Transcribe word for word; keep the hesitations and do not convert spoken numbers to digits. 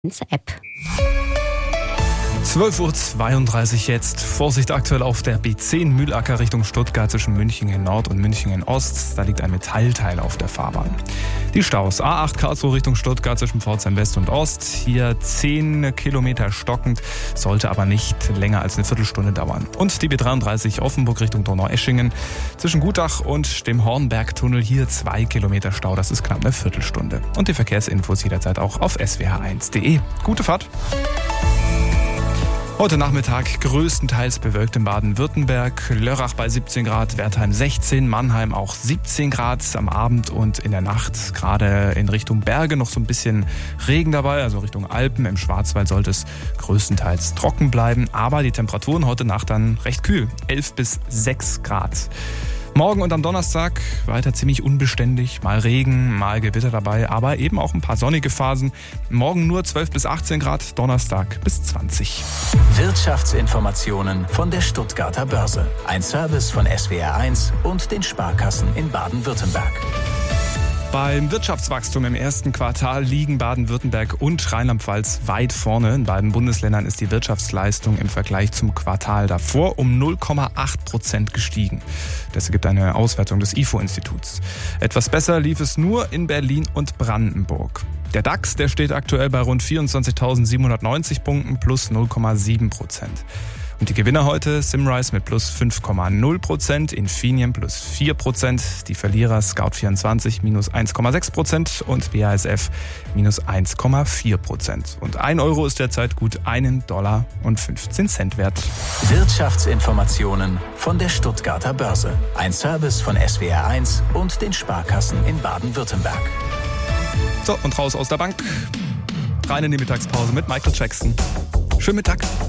App. zwölf Uhr zweiunddreißig jetzt. Vorsicht aktuell auf der B zehn Mühlacker Richtung Stuttgart zwischen Münchingen Nord und Münchingen Ost. Da liegt ein Metallteil auf der Fahrbahn. Die Staus A acht Karlsruhe Richtung Stuttgart zwischen Pforzheim West und Ost. Hier zehn Kilometer stockend, sollte aber nicht länger als eine Viertelstunde dauern. Und die B dreiunddreißig Offenburg Richtung Donaueschingen zwischen Gutach und dem Hornbergtunnel. Hier zwei Kilometer Stau, das ist knapp eine Viertelstunde. Und die Verkehrsinfos jederzeit auch auf s w h eins punkt d e. Gute Fahrt! Heute Nachmittag größtenteils bewölkt in Baden-Württemberg, Lörrach bei siebzehn Grad, Wertheim sechzehn, Mannheim auch siebzehn Grad am Abend und in der Nacht. Gerade in Richtung Berge noch so ein bisschen Regen dabei, also Richtung Alpen. Im Schwarzwald sollte es größtenteils trocken bleiben, aber die Temperaturen heute Nacht dann recht kühl, elf bis sechs Grad. Morgen und am Donnerstag weiter ziemlich unbeständig, mal Regen, mal Gewitter dabei, aber eben auch ein paar sonnige Phasen. Morgen nur zwölf bis achtzehn Grad, Donnerstag bis zwanzig. Wirtschaftsinformationen von der Stuttgarter Börse. Ein Service von S W R eins und den Sparkassen in Baden-Württemberg. Beim Wirtschaftswachstum im ersten Quartal liegen Baden-Württemberg und Rheinland-Pfalz weit vorne. In beiden Bundesländern ist die Wirtschaftsleistung im Vergleich zum Quartal davor um null Komma acht Prozent gestiegen. Das ergibt eine Auswertung des I F O-Instituts. Etwas besser lief es nur in Berlin und Brandenburg. Der DAX, der steht aktuell bei rund vierundzwanzigtausendsiebenhundertneunzig Punkten plus null Komma sieben Prozent. Und die Gewinner heute, Simrise mit plus fünf Komma null Prozent, Infineon plus vier Prozent, die Verlierer Scout vierundzwanzig minus eins Komma sechs Prozent und B A S F minus eins Komma vier Prozent. Und ein Euro ist derzeit gut einen Dollar und fünfzehn Cent wert. Wirtschaftsinformationen von der Stuttgarter Börse. Ein Service von S W R eins und den Sparkassen in Baden-Württemberg. So, und raus aus der Bank. Rein in die Mittagspause mit Michael Jackson. Schönen Mittag.